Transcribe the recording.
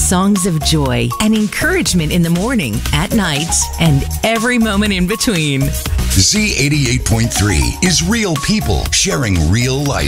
songs of joy and encouragement in the morning, at night, and every moment in between. Z88.3 is real people sharing real life.